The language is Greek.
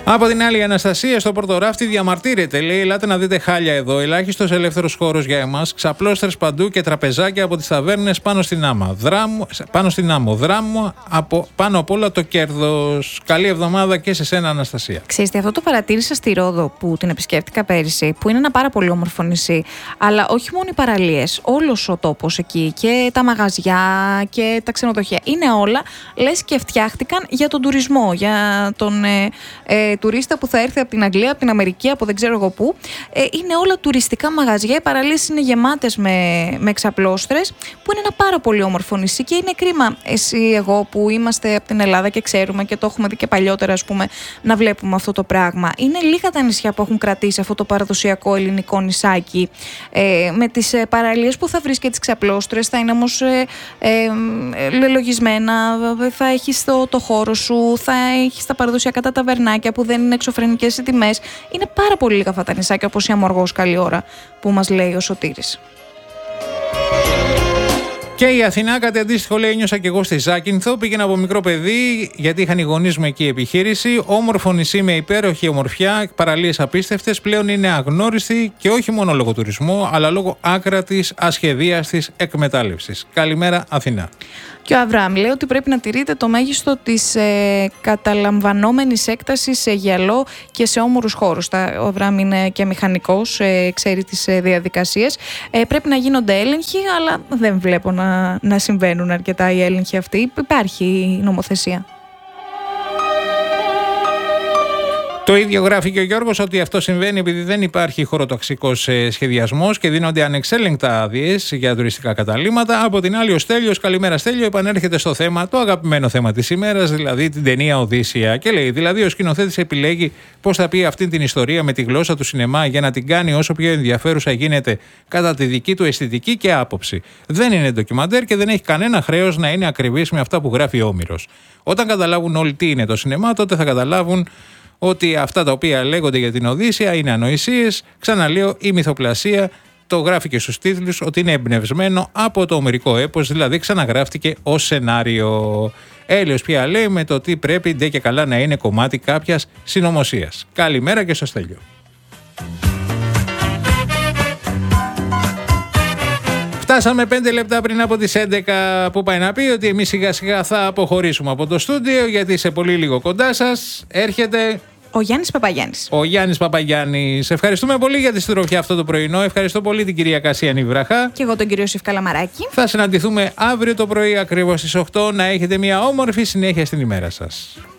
Από την άλλη, η Αναστασία στο Πορτοράφτη διαμαρτύρεται. Λέει: ελάτε να δείτε χάλια εδώ. Ελάχιστος ελεύθερος χώρος για εμάς. Ξαπλώστρες παντού και τραπεζάκια από τις ταβέρνες πάνω στην άμμο. Δράμο, πάνω απ' όλα το κέρδος. Καλή εβδομάδα και σε σένα, Αναστασία. Ξέρετε, αυτό το παρατήρησα στη Ρόδο που την επισκέφτηκα πέρυσι, που είναι ένα πάρα πολύ όμορφο νησί. Αλλά όχι μόνο οι παραλίες, όλος ο τόπος εκεί και τα μαγαζιά και τα ξενοδοχεία. Είναι όλα, λες και φτιάχτηκαν για τον τουρισμό, για τον τουρίστα που θα έρθει από την Αγγλία, από την Αμερική, από δεν ξέρω εγώ πού. Είναι όλα τουριστικά μαγαζιά. Οι παραλίες είναι γεμάτες με ξαπλώστρες, που είναι ένα πάρα πολύ όμορφο νησί και είναι κρίμα εσύ, εγώ που είμαστε από την Ελλάδα και ξέρουμε και το έχουμε δει και παλιότερα, ας πούμε, να βλέπουμε αυτό το πράγμα. Είναι λίγα τα νησιά που έχουν κρατήσει αυτό το παραδοσιακό ελληνικό νησάκι, με τις παραλίες που θα βρεις και τις ξαπλώστρες, θα είναι όμως λελογισμένα, θα έχεις το χώρο σου, θα έχεις τα παραδοσιακά τα ταβερνάκια που δεν είναι εξωφρενικές οι τιμές. Είναι πάρα πολύ λίγα αυτά τα νησάκια, όπως η Αμοργός, καλή ώρα, που μας λέει ο Σωτήρης. Και η Αθηνά, κάτι αντίστοιχο, λέει: νιώσα και εγώ στη Ζάκυνθο. Πήγαινα από μικρό παιδί, γιατί είχαν οι γονείς μου εκεί επιχείρηση. Όμορφο νησί με υπέροχη ομορφιά, παραλίες απίστευτες. Πλέον είναι αγνώριστη και όχι μόνο λόγω τουρισμού, αλλά λόγω άκρατης, ασχεδίαστης εκμετάλλευσης. Καλημέρα, Αθηνά. Και ο Αβραάμ λέει ότι πρέπει να τηρείται το μέγιστο της καταλαμβανόμενης έκτασης σε γυαλό και σε όμορους χώρους. Ο Αβραάμ είναι και μηχανικός, ξέρει τις διαδικασίες. Πρέπει να γίνονται έλεγχοι, αλλά δεν βλέπω να συμβαίνουν αρκετά οι έλεγχοι αυτοί. Υπάρχει νομοθεσία. Το ίδιο γράφει και ο Γιώργος, ότι αυτό συμβαίνει επειδή δεν υπάρχει χωροταξικός σχεδιασμός και δίνονται ανεξέλεγκτα άδειες για τουριστικά καταλύματα. Από την άλλη, ο Στέλιος, καλημέρα Στέλιο, επανέρχεται στο θέμα, το αγαπημένο θέμα της ημέρας, δηλαδή την ταινία Οδύσσεια. Και λέει: δηλαδή, ο σκηνοθέτης επιλέγει πώς θα πει αυτή την ιστορία με τη γλώσσα του σινεμά για να την κάνει όσο πιο ενδιαφέρουσα γίνεται κατά τη δική του αισθητική και άποψη. Δεν είναι ντοκιμαντέρ και δεν έχει κανένα χρέος να είναι ακριβής με αυτά που γράφει ο Όμηρος. Όταν καταλάβουν όλοι τι είναι το σινεμά, τότε θα καταλάβουν ότι αυτά τα οποία λέγονται για την Οδύσσεια είναι ανοησίες. Ξαναλέω, η μυθοπλασία, το γράφει και στους τίτλους, ότι είναι εμπνευσμένο από το ομηρικό έπος, δηλαδή ξαναγράφτηκε ως σενάριο. Έλεος πια λέει με το τι πρέπει ντε και καλά να είναι κομμάτι κάποιας συνωμοσίας. Καλημέρα και στο Στέλιο. Φτάσαμε 5 λεπτά πριν από τις 11 που πάει να πει ότι εμείς σιγά σιγά θα αποχωρήσουμε από το στούντιο, γιατί σε πολύ λίγο κοντά σας έρχεται ο Γιάννης Παπαγιάννης. Ο Γιάννης Παπαγιάννης. Ευχαριστούμε πολύ για τη συντροφιά αυτό το πρωινό. Ευχαριστώ πολύ την κυρία Κασιανή Βραχά. Και εγώ τον κύριο Σιφ Καλαμαράκη. Θα συναντηθούμε αύριο το πρωί ακριβώς στις 8. Να έχετε μια όμορφη συνέχεια στην ημέρα σας.